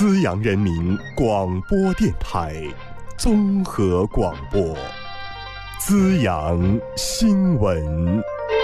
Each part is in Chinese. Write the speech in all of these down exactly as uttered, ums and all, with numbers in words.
资阳人民广播电台综合广播，资阳新闻。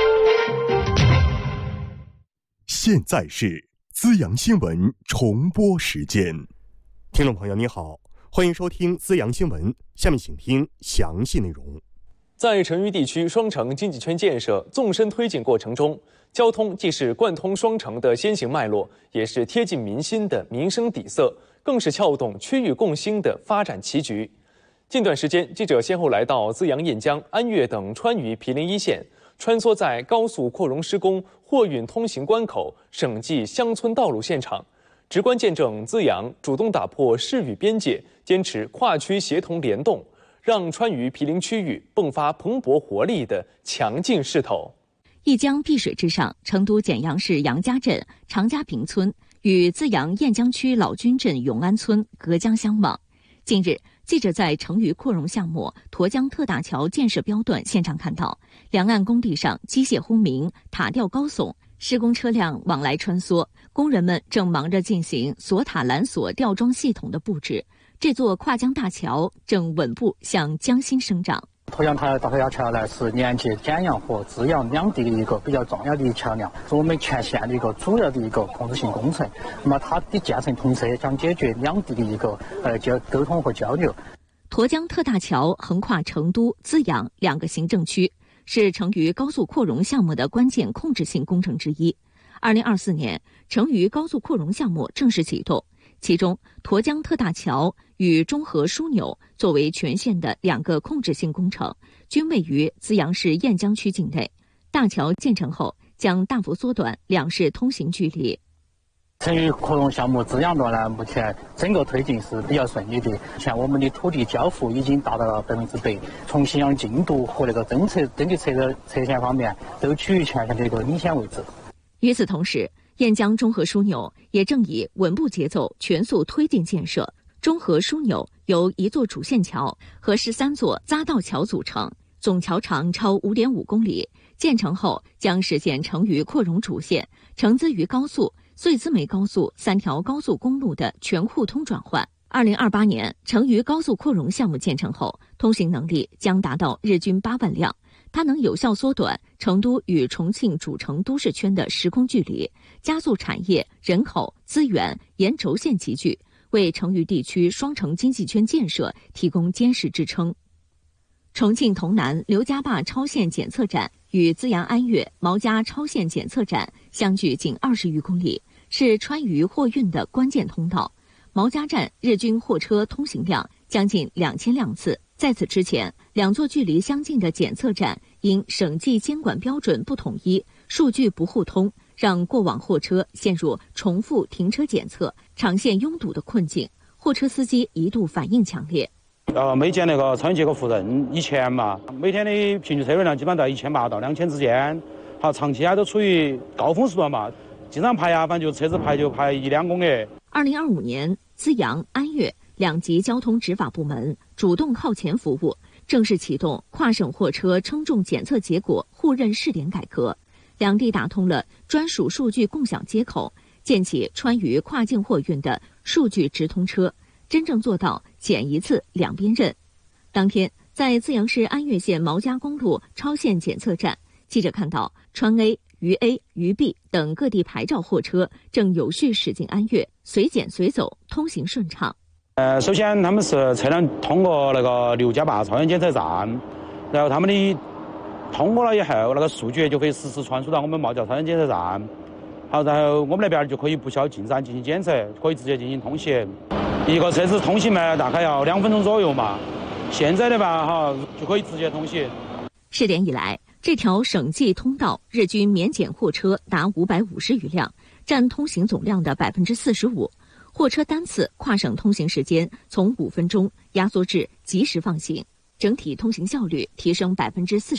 现在是资阳新闻重播时间。听众朋友你好，欢迎收听资阳新闻，下面请听详细内容。 在成渝地区双城经济圈建设纵深推进过程中，交通既是贯通双城的先行脉络，也是贴近民心的民生底色，更是撬动区域共兴的发展棋局。近段时间，记者先后来到资阳、岘江、安岳等川渝毗邻一线，穿梭在高速扩容施工、货运通行关口、省际乡村道路现场，直观见证资阳主动打破市域边界，坚持跨区协同联动，让川渝毗邻区域迸发蓬勃活力的强劲势头。 一江碧水之上，成都简阳市杨家镇长家坪村与资阳岘江区老君镇永安村隔江相望。近日，记者在成渝扩容项目沱江特大桥建设标段现场看到，两岸工地上机械轰鸣，塔吊高耸，施工车辆往来穿梭，工人们正忙着进行锁塔缆索吊装系统的布置。这座跨江大桥正稳步向江心生长。 沱江大桥桥呢，是连接简阳和资阳两地的一个比较重要的桥梁，是我们全县的一个主要的一个控制性工程。那么它的建成通车，将解决两地的一个呃交沟通和交流。 沱江特大桥横跨成都、资阳两个行政区，是成渝高速扩容项目的关键控制性工程之一。二零二四年，成渝高速扩容项目正式启动。其中，沱江特大桥与中河枢纽作为全县的两个控制性工程，均位于资阳市岘江区境内。大桥建成后，将大幅缩短两市通行距离。 成渝扩容项目资阳段呢，目前整个推进是比较顺利的，像我们的土地交付已经达到了百分之百，从信用进度和那个征测征集车的车险方面，都处于全县的一个领先位置。 与此同时，岘江中河枢纽也正以稳步节奏全速推进建设。中河枢纽由一座主线桥和十三座匝道桥组成，总桥长超 五点五公里。建成后将实现成渝扩容主线、成资渝高速、穗资梅高速三条高速公路的全互通转换。二零二八年，成渝高速扩容项目建成后，通行能力将达到日均八万辆。它能有效缩短成都与重庆主城都市圈的时空距离，加速产业、人口、资源沿轴线集聚，为成渝地区双城经济圈建设提供坚实支撑。重庆潼南刘家坝超限检测站与资阳安岳毛家超限检测站相距仅二十余公里，是川渝货运的关键通道。毛家站日均货车通行量将近两千辆次。在此之前，两座距离相近的检测站因省际监管标准不统一，数据不互通，让过往货车陷入重复停车检测、长线拥堵的困境。货车司机一度反应强烈。 呃，没见那个超限结构负任，以前嘛，每天的平均车流量基本上在一千八到两千之间，好，长期啊都处于高峰时段嘛，经常排啊，反正就车子排就排一两公里。 二零二五年，资阳、安岳两级交通执法部门主动靠前服务，正式启动跨省货车称重检测结果互认试点改革，两地打通了专属数据共享接口，建起川渝跨境货运的数据直通车，真正做到检一次两边认。当天，在资阳市安岳县毛家公路超限检测站，记者看到川 A、渝 A、渝 B 等各地牌照货车正有序驶进安岳，随检随走，通行顺畅。 呃，首先他们是车辆通过那个刘家坝超限检测站，然后他们的通过了以后，那个数据就可以实时传输到我们毛家超限检测站。好，然后我们那边就可以不需要进站进行检测，可以直接进行通行。一个车子通行嘛，大概要两分钟左右嘛。现在的吧，哈，就可以直接通行。 试点以来，这条省际通道日均免检货车达五百五十余辆，占通行总量的百分之四十五。货车单次跨省通行时间从五分钟压缩至及时放行，整体通行效率提升百分之四十。